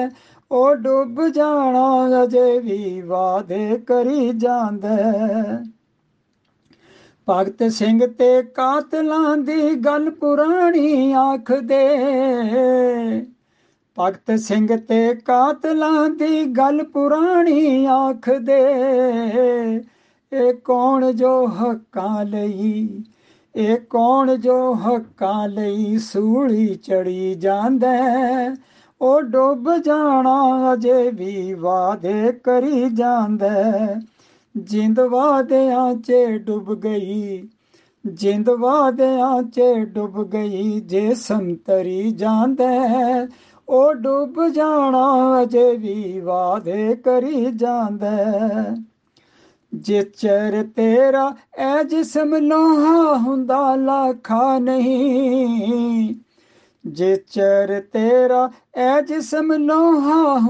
ਉਹ ਡੁੱਬ ਜਾਣਾ ਅਜੇ ਵੀ ਵਾਅਦੇ ਕਰੀ ਜਾਂਦਾ। ਭਗਤ ਸਿੰਘ ਤੇ ਕਾਤਲਾਂ ਦੀ ਗੱਲ ਪੁਰਾਣੀ ਆਖਦੇ, ਭਗਤ ਸਿੰਘ ਤੇ ਕਾਤਲਾਂ ਦੀ ਗੱਲ ਪੁਰਾਣੀ ਆਖਦੇ। ਇਹ ਕੌਣ ਜੋ ਹੱਕਾਂ ਲਈ, ਇਹ ਕੌਣ ਜੋ ਹੱਕਾਂ ਲਈ ਸੂਲੀ ਚੜੀ ਜਾਂਦਾ। ਉਹ ਡੁੱਬ ਜਾਣਾ ਅਜੇ ਵੀ ਵਾਅਦੇ ਕਰੀ ਜਾਂਦਾ। ਜਿੰਦ ਵਾਅਦਿਆਂ 'ਚ ਡੁੱਬ ਗਈ, ਜਿੰਦ ਵਾਅਦਿਆਂ 'ਚ ਡੁੱਬ ਗਈ, ਜੇ ਸੰਤਰੀ ਜਾਂਦਾ। ਉਹ ਡੁੱਬ ਜਾਣਾ ਅਜੇ ਵੀ ਵਾਅਦੇ ਕਰੀ ਜਾਂਦਾ। ਜੇ ਚਿਰ ਤੇਰਾ ਐ ਜਿਸਮ ਲੋਹਾ ਹੁੰਦਾ ਲੱਖਾ ਨਹੀਂ, ਜੇ ਚਿਰ ਤੇਰਾ ਐ ਜਿਸਮ ਲੋਹਾ